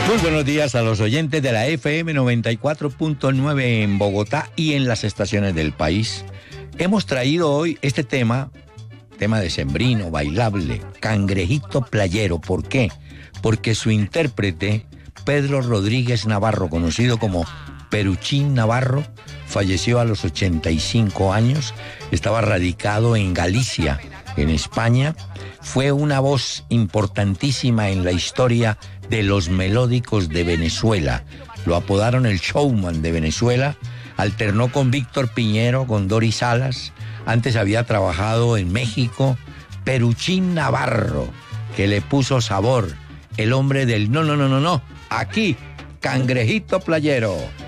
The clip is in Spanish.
Muy buenos días a los oyentes de la FM 94.9 en Bogotá y en las estaciones del país. Hemos traído hoy este tema decembrino, bailable, cangrejito playero. ¿Por qué? Porque su intérprete, Pedro Rodríguez Navarro, conocido como Peruchín Navarro, falleció a los 85 años, estaba radicado en Galicia, en España. Fue una voz importantísima en la historia de los melódicos de Venezuela. Lo apodaron el showman de Venezuela. Alternó con Víctor Piñero, con Doris Salas. Antes había trabajado en México. Peruchín Navarro, que le puso sabor. El hombre del no. Aquí, cangrejito playero.